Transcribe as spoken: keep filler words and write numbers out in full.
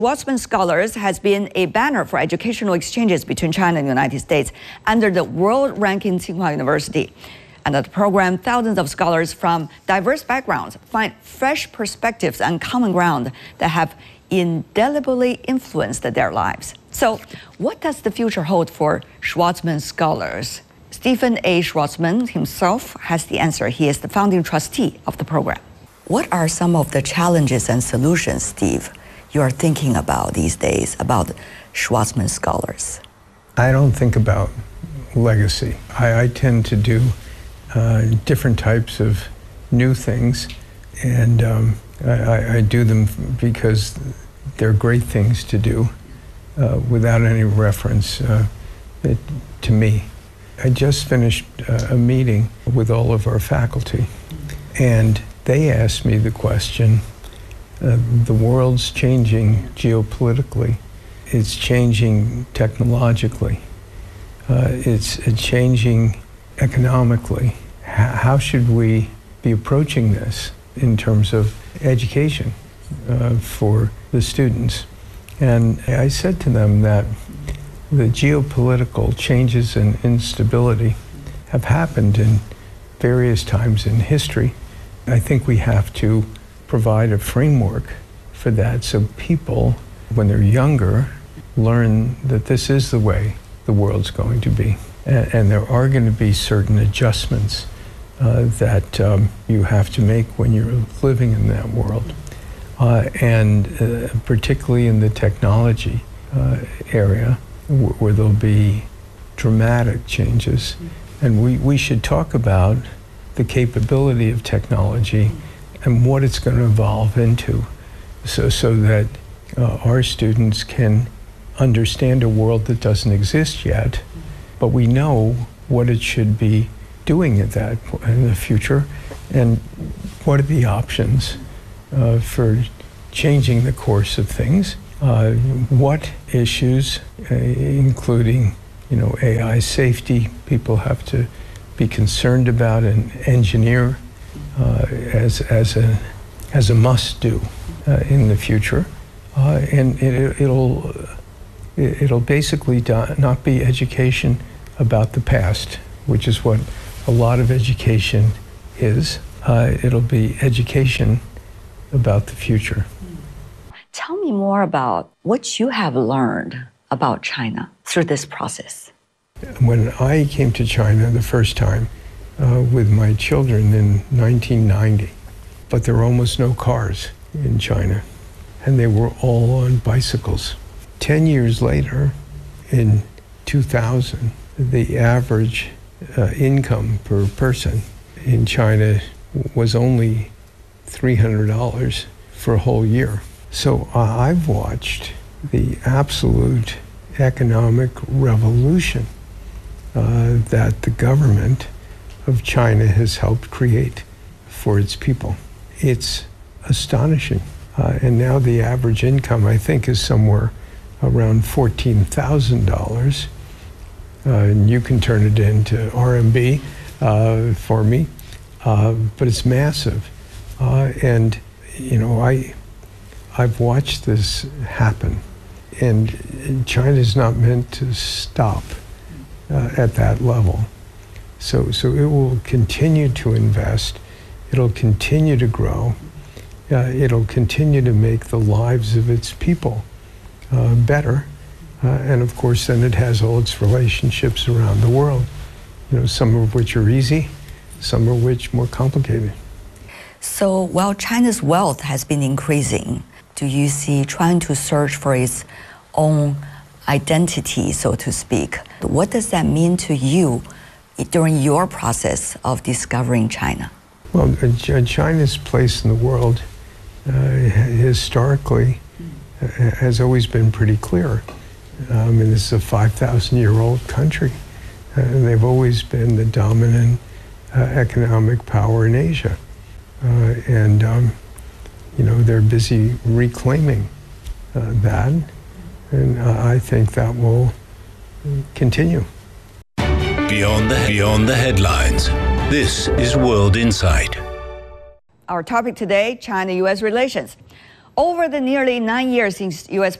Schwarzman Scholars has been a banner for educational exchanges between China and the United States under the world-ranking Tsinghua University. Under the program, thousands of scholars from diverse backgrounds find fresh perspectives and common ground that have indelibly influenced their lives. So, what does the future hold for Schwarzman Scholars? Stephen A. Schwarzman himself has the answer. He is the founding trustee of the program. What are some of the challenges and solutions, Steve, you are thinking about these days about Schwarzman Scholars? I don't think about legacy. I, I tend to do uh, different types of new things, and um, I, I do them because they're great things to do uh, without any reference uh, it, to me. I just finished uh, a meeting with all of our faculty, and they asked me the question, Uh, the world's changing geopolitically, it's changing technologically, uh, it's uh, changing economically. H- how should we be approaching this in terms of education uh, for the students? And I said to them that the geopolitical changes and instability have happened in various times in history. I think we have to provide a framework for that so people, when they're younger, learn that this is the way the world's going to be. And, and there are going to be certain adjustments uh, that um, you have to make when you're living in that world. Uh, and uh, particularly in the technology uh, area, w- where there'll be dramatic changes. And we, we should talk about the capability of technology and what it's going to evolve into, so, so that uh, our students can understand a world that doesn't exist yet, but we know what it should be doing at that in the future, and what are the options uh, for changing the course of things. Uh, what issues, uh, including, you know, A I safety, people have to be concerned about and engineer Uh, as as a as a must do uh, in the future, uh, and it, it'll it'll basically do, not be education about the past, which is what a lot of education is. Uh, it'll be education about the future. Tell me more about what you have learned about China through this process. When I came to China the first time, Uh, with my children in nineteen ninety, but there were almost no cars in China, and they were all on bicycles. Ten years later, in two thousand, the average uh, income per person in China was only three hundred dollars for a whole year. So uh, I've watched the absolute economic revolution uh, that the government of China has helped create for its people. It's astonishing. Uh, and now the average income, I think, is somewhere around fourteen thousand dollars. Uh, and you can turn it into R M B uh, for me, uh, but it's massive. Uh, and, you know, I, I've watched this happen, and China's not meant to stop uh, at that level. So, so it will continue to invest, it'll continue to grow, uh, it'll continue to make the lives of its people uh, better, uh, and of course then it has all its relationships around the world, you know, some of which are easy, some of which more complicated. So while China's wealth has been increasing, do you see trying to search for its own identity, so to speak? What does that mean to you during your process of discovering China? Well, China's place in the world uh, historically uh, has always been pretty clear. I mean, this is a five thousand year old country, uh, and they've always been the dominant uh, economic power in Asia. Uh, and, um, you know, they're busy reclaiming uh, that, and uh, I think that will continue. Beyond the, beyond the headlines, this is World Insight. Our topic today, China-U S relations. Over the nearly nine years since U S